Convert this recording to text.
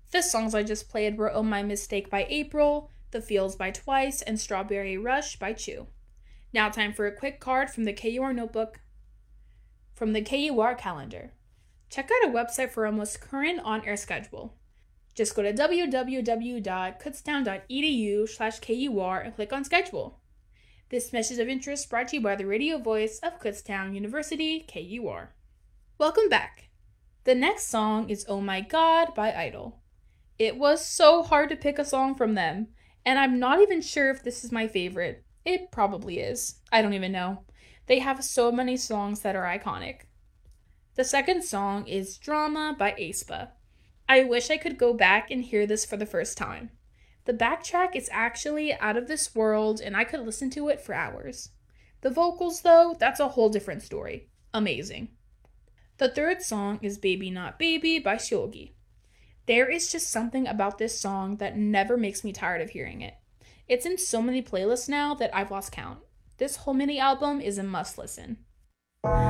The songs I just played were Oh My Mistake by April, The Feels by Twice, and Strawberry Rush by Chew. Now time for a quick card from the KUR notebook. From the KUR calendar. Check out our website for our most current on-air schedule. Just go to www.kutztown.edu/KUR and click on schedule. This message of interest brought to you by the radio voice of Kutztown University, KUR. Welcome back. The next song is Oh My God by Idol. It was so hard to pick a song from them, and I'm not even sure if this is my favorite. It probably is. I don't even know. They have so many songs that are iconic. The second song is Drama by aespa. I wish I could go back and hear this for the first time. The backtrack is actually out of this world, and I could listen to it for hours. The vocals, though, that's a whole different story. Amazing. The third song is Baby Not Baby by Seulgi. There is just something about this song that never makes me tired of hearing it. It's in so many playlists now that I've lost count. This whole mini album is a must listen.